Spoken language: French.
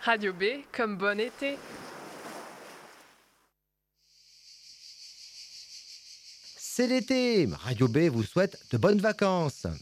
Radio B comme bon été. C'est l'été. Radio B vous souhaite de bonnes vacances.